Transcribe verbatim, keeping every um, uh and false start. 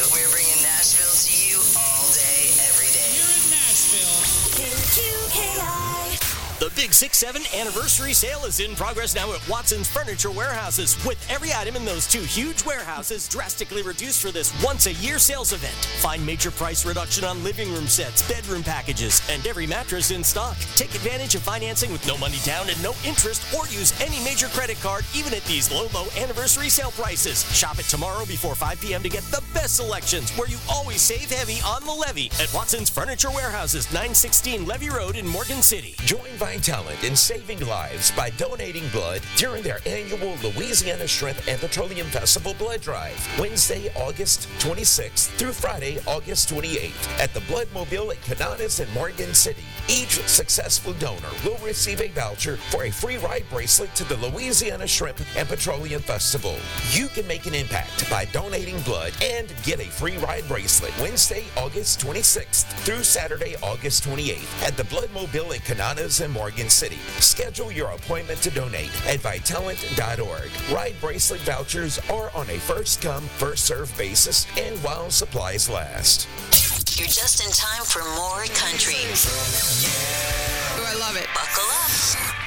but we're bringing Nashville to you all day, every day. You're in Nashville. K Q K I. The Big six seven Anniversary Sale is in progress now at Watson's Furniture Warehouses, with every item in those two huge warehouses drastically reduced for this once-a-year sales event. Find major price reduction on living room sets, bedroom packages, and every mattress in stock. Take advantage of financing with no money down and no interest, or use any major credit card, even at these low, low anniversary sale prices. Shop it tomorrow before five p.m. to get the best selections, where you always save heavy on the levy at Watson's Furniture Warehouses, nine sixteen Levy Road in Morgan City. Join Vitalant in saving lives by donating blood during their annual Louisiana Shrimp and Petroleum Festival blood drive, Wednesday, August twenty-sixth through Friday, August twenty-eighth at the Blood Mobile at Canadas in Morgan City. Each successful donor will receive a voucher for a free ride bracelet to the Louisiana Shrimp and Petroleum Festival. You can make an impact by donating blood and get a free ride bracelet Wednesday, August twenty-sixth through Saturday, August twenty-eighth at the Blood Mobile at Canadas in Morgan City. Schedule your appointment to donate at Vitalant dot org. Ride bracelet vouchers are on a first-come, first-served basis and while supplies last. You're just in time for more country. Oh, I love it. Buckle up.